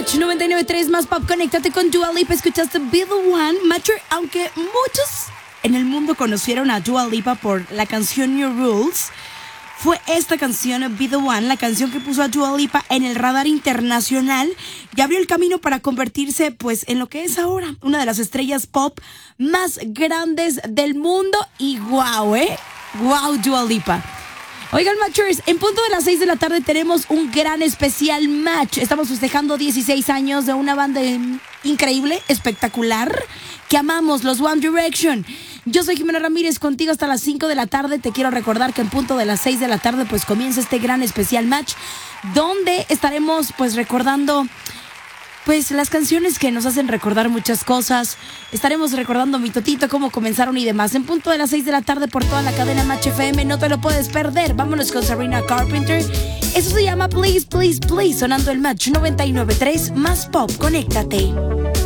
Match 99.3 más pop. Conéctate con Dua Lipa. Escuchaste Be The One. Matcher, aunque muchos en el mundo conocieron a Dua Lipa por la canción New Rules, fue esta canción, Be The One, la canción que puso a Dua Lipa en el radar internacional y abrió el camino para convertirse pues en lo que es ahora, una de las estrellas pop más grandes del mundo. Y wow, wow, Dua Lipa. Oigan, Matchers, en punto de las 6 de la tarde tenemos un gran especial match. Estamos festejando 16 años de una banda increíble, espectacular, que amamos, los One Direction. Yo soy Jimena Ramírez, contigo hasta las 5 de la tarde. Te quiero recordar que en punto de las 6 de la tarde pues comienza este gran especial match, donde estaremos pues recordando pues las canciones que nos hacen recordar muchas cosas. Estaremos recordando mi totito, cómo comenzaron y demás. En punto de las 6 de la tarde por toda la cadena Match FM. No te lo puedes perder. Vámonos con Sabrina Carpenter. Eso se llama Please, Please, Please. Sonando el Match 99.3 más pop. Conéctate.